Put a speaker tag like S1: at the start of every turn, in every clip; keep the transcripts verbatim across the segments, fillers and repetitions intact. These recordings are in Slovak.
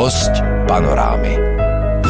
S1: Hosť Panorámy.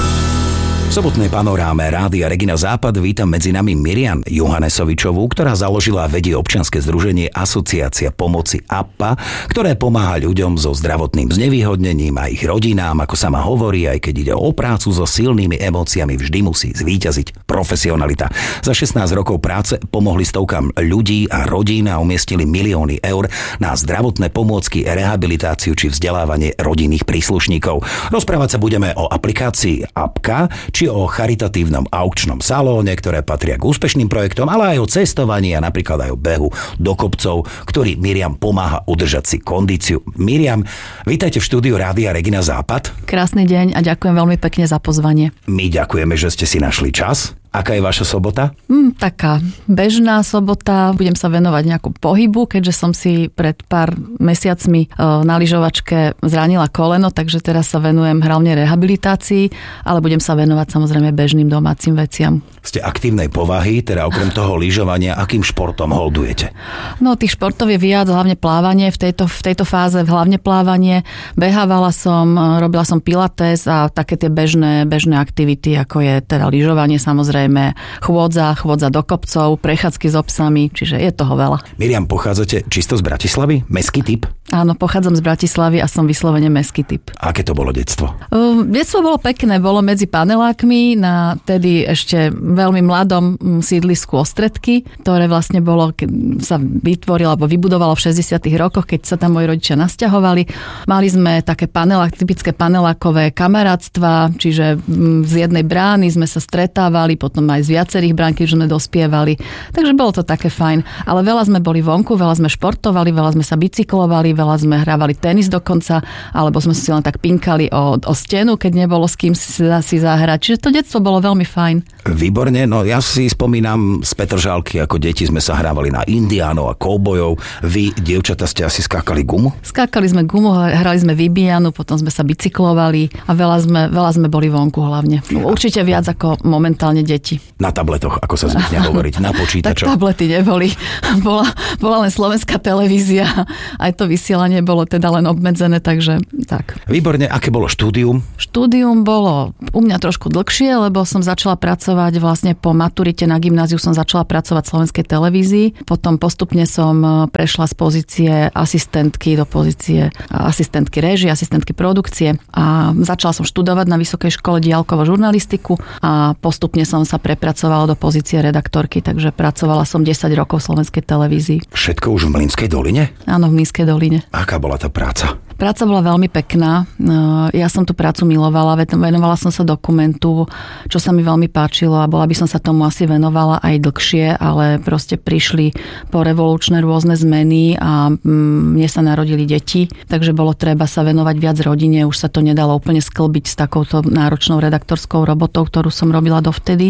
S1: V sobotnej panoráme Rádia Regina Západ vítam medzi nami Miriam Johannesovičovú, ktorá založila a vedie občianske združenie Asociácia pomoci á pé á, ktoré pomáha ľuďom so zdravotným znevýhodnením a ich rodinám, ako sa ma hovorí, aj keď ide o prácu so silnými emóciami, vždy musí zvíťaziť profesionalita. Za šestnásť rokov práce pomohli stovkám ľudí a rodín a umiestnili milióny eur na zdravotné pomôcky, rehabilitáciu či vzdelávanie rodinných príslušníkov. Rozprávať sa budeme o aplikácii Apka, či o charitatívnom aukčnom salóne, ktoré patria k úspešným projektom, ale aj o cestovaní a napríklad aj o behu do kopcov, ktorý Miriam pomáha udržať si kondíciu. Miriam, vítajte v štúdiu Rádia Regina Západ.
S2: Krásny deň a ďakujem veľmi pekne za pozvanie.
S1: My ďakujeme, že ste si našli čas. Aká je vaša sobota?
S2: Mm, taká bežná sobota. Budem sa venovať nejakú pohybu, keďže som si pred pár mesiacmi e, na lyžovačke zranila koleno, takže teraz sa venujem hlavne rehabilitácii, ale budem sa venovať samozrejme bežným domácim veciam.
S1: Ste aktívnej povahy, teda okrem toho lyžovania, akým športom holdujete?
S2: No, tých športov je viac, hlavne plávanie. V tejto, v tejto fáze hlavne plávanie. Behávala som, robila som pilates a také tie bežné, bežné aktivity, ako je teda lyžovanie, samozrejme chôdza, chôdza do kopcov, prechádzky s obsami, čiže je toho veľa.
S1: Miriam, pochádzate čisto z Bratislavy? Mestský typ?
S2: Áno, pochádzam z Bratislavy a som vyslovene mestský typ.
S1: Aké to bolo detstvo?
S2: Uh, detstvo bolo pekné, bolo medzi panelákmi na tedy ešte veľmi mladom sídlisku Ostredky, ktoré vlastne bolo, keď sa vytvorilo alebo vybudovalo v šesťdesiatych rokoch, keď sa tam moji rodičia nasťahovali. Mali sme také panelák, typické panelákové kamarátstva, čiže z jednej brány sme sa stretávali, potom aj z viacerých brán, keď sme dospievali. Takže bolo to také fajn. Ale veľa sme boli vonku, veľa sme športovali, veľa sme sa bicyklovali, veľa sme hrávali tenis dokonca, alebo sme si len tak pinkali o, o stenu, keď nebolo s kým si, si zahrať. Čiže to detstvo bolo veľmi fajn.
S1: Výborne, no ja si spomínam z Petržalky, ako deti sme sa hrávali na indiánov a koubojov. Vy, dievčatá, ste asi skákali gumu?
S2: Skákali sme gumu, hrali sme vybíjanu, potom sme sa bicyklovali a veľa sme, veľa sme boli vonku hlavne. Určite viac ako momentálne deti.
S1: Na tabletoch, ako sa zvykne hovoriť, na počítačoch.
S2: Tak tablety neboli. Bola, bola len slovenská televízia. Aj to vysielanie bolo teda len obmedzené, takže tak.
S1: Výborne, aké bolo štúdium?
S2: Štúdium bolo u mňa trošku dlhšie, lebo som začala pracovať vlastne po maturite na gymnáziu som začala pracovať v slovenskej televízii. Potom postupne som prešla z pozície asistentky do pozície asistentky réžie, asistentky produkcie a začala som študovať na Vysokej škole diaľkovo žurnalistiku a postupne som sa prepracovala do pozície redaktorky, takže pracovala som desať rokov v slovenskej televízii.
S1: Všetko už v Mlynskej doline?
S2: Áno, v Mlynskej doline.
S1: Aká bola tá práca?
S2: Práca bola veľmi pekná. Ja som tú prácu milovala, venovala som sa dokumentu, čo sa mi veľmi páčilo a bola by som sa tomu asi venovala aj dlhšie, ale proste prišli po revolučné rôzne zmeny a mne sa narodili deti, takže bolo treba sa venovať viac rodine, už sa to nedalo úplne sklbiť s takouto náročnou redaktorskou robotou, ktorú som robila dovtedy.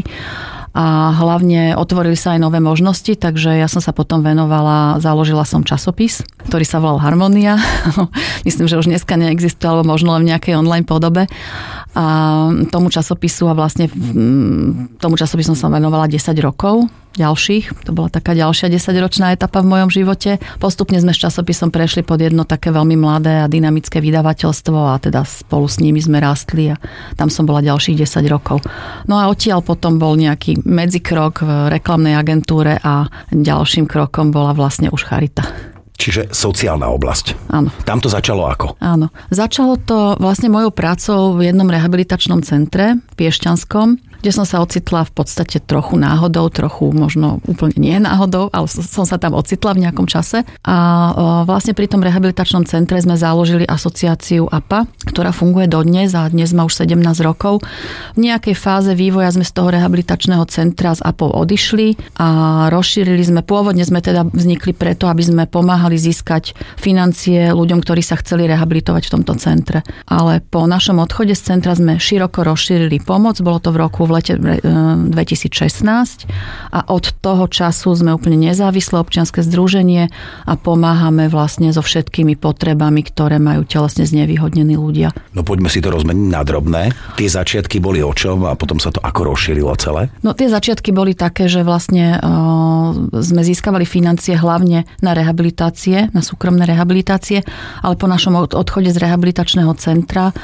S2: A hlavne otvorili sa aj nové možnosti, takže ja som sa potom venovala, založila som časopis, ktorý sa volal Harmonia. Myslím, že už dneska neexistuje, alebo možno len v nejakej online podobe. A tomu časopisu a vlastne tomu časopisu som sa venovala desať rokov ďalších. To bola taká ďalšia desaťročná etapa v mojom živote. Postupne sme s časopisom prešli pod jedno také veľmi mladé a dynamické vydavateľstvo a teda spolu s nimi sme rástli a tam som bola ďalších desať rokov. No a odtiaľ potom bol nejaký medzikrok v reklamnej agentúre a ďalším krokom bola vlastne už charita.
S1: Čiže sociálna oblasť.
S2: Áno.
S1: Tam to začalo ako?
S2: Áno. Začalo to vlastne mojou prácou v jednom rehabilitačnom centre v Piešťanskom, kde som sa ocitla v podstate trochu náhodou, trochu možno úplne nie náhodou, ale som sa tam ocitla v nejakom čase. A vlastne pri tom rehabilitačnom centre sme založili asociáciu á pé á, ktorá funguje dodnes a dnes má už sedemnásť rokov. V nejakej fáze vývoja sme z toho rehabilitačného centra z á pé á odišli a rozšírili sme, pôvodne sme teda vznikli preto, aby sme pomáhali získať financie ľuďom, ktorí sa chceli rehabilitovať v tomto centre. Ale po našom odchode z centra sme široko rozšírili pomoc, bolo to v roku v lete dvetisícšestnásť a od toho času sme úplne nezávislé občianske združenie a pomáhame vlastne so všetkými potrebami, ktoré majú telesne znevýhodnení ľudia.
S1: No poďme si to rozmeniť na drobné. Tie začiatky boli o čom a potom sa to ako rozšírilo celé? No
S2: tie začiatky boli také, že vlastne uh, sme získavali financie hlavne na rehabilitácie, na súkromné rehabilitácie, ale po našom odchode z rehabilitačného centra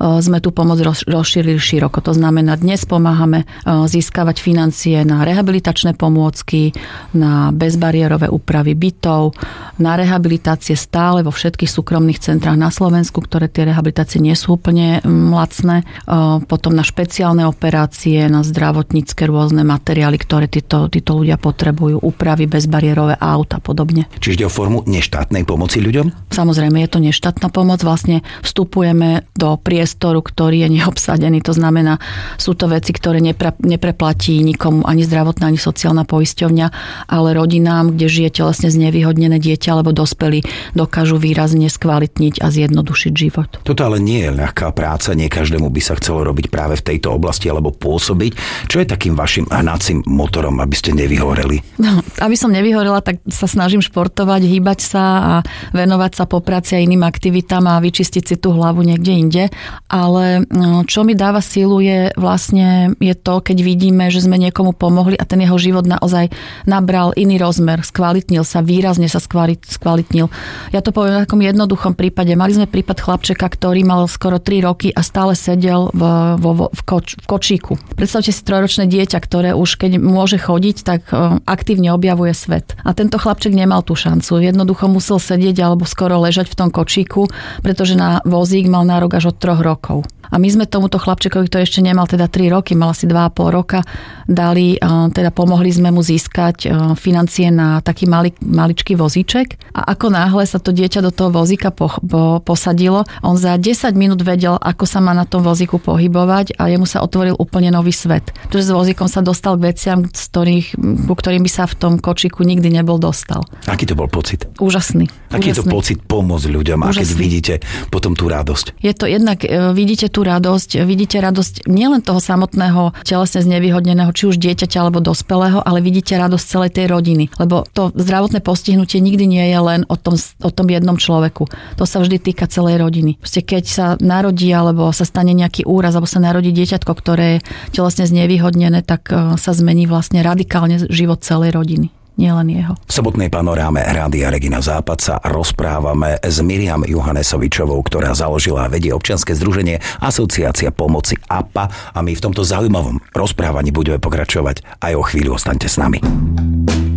S2: sme tú pomoc rozšírili široko. To znamená, dnes pomáhame získavať financie na rehabilitačné pomôcky, na bezbariérové úpravy bytov, na rehabilitácie stále vo všetkých súkromných centrách na Slovensku, ktoré tie rehabilitácie nie sú úplne lacné. Potom na špeciálne operácie, na zdravotnícke rôzne materiály, ktoré títo, títo ľudia potrebujú, úpravy, bezbariérové aut a podobne.
S1: Čiže ide o formu neštátnej pomoci ľuďom?
S2: Samozrejme, je to neštátna pomoc. Vlastne vstupujeme do priestoru, ktorý je neobsadený. To znamená, sú to veci, ktoré nepre, nepreplatí nikomu ani zdravotná, ani sociálna poisťovňa, ale rodinám, kde žije telesne znevýhodnené dieťa alebo dospelí, dokážu výrazne skvalitniť a zjednodušiť život.
S1: Toto ale nie je ľahká práca, nie každému by sa chcelo robiť práve v tejto oblasti alebo pôsobiť. Čo je takým vašim hnacím motorom, aby ste nevyhoreli?
S2: No, aby som nevyhorela, tak sa snažím športovať, hýbať sa a venovať sa po práci a iným aktivitám a vyčistiť si tú hlavu niekde inde. Ale čo mi dáva sílu je vlastne je to, keď vidíme, že sme niekomu pomohli a ten jeho život naozaj nabral iný rozmer, skvalitnil sa, výrazne sa skvalitnil. Ja to poviem v takom jednoduchom prípade. Mali sme prípad chlapčeka, ktorý mal skoro tri roky a stále sedel v, vo, v, koč, v kočíku. Predstavte si trojročné dieťa, ktoré už keď môže chodiť, tak aktívne objavuje svet. A tento chlapček nemal tú šancu. Jednoducho musel sedieť alebo skoro ležať v tom kočíku, pretože na vozík mal nárok až od troch rokov. A my sme tomuto chlapčekovi, ktorý ešte nemal teda tri roky, mal asi dva a pol roka, dali, teda pomohli sme mu získať financie na taký malý, maličký vozíček. A ako náhle sa to dieťa do toho vozíka po, po, posadilo, on za desať minút vedel, ako sa má na tom vozíku pohybovať a jemu sa otvoril úplne nový svet. Pretože s vozíkom sa dostal k veciam, z ktorých, ku ktorým by sa v tom kočiku nikdy nebol dostal.
S1: Aký to bol pocit?
S2: Úžasný.
S1: Aký
S2: úžasný.
S1: je to pocit pomôcť ľuďom úžasný. A keď vidíte potom tú radosť? Je
S2: to jednak, vidíte tú radosť, vidíte radosť nielen toho samotného telesne znevýhodneného, či už dieťaťa alebo dospelého, ale vidíte radosť celej tej rodiny. Lebo to zdravotné postihnutie nikdy nie je len o tom, o tom jednom človeku. To sa vždy týka celej rodiny. Proste keď sa narodí alebo sa stane nejaký úraz alebo sa narodí dieťatko, ktoré je telesne znevýhodnené, tak sa zmení vlastne radikálne život celej rodiny. Nie len jeho.
S1: V sobotnej panoráme Rádia Regina Západ sa rozprávame s Miriam Johannesovičovou, ktorá založila a vedie občianske združenie Asociácia pomoci á pé á a my v tomto zaujímavom rozprávaní budeme pokračovať aj o chvíľu. Ostaňte s nami.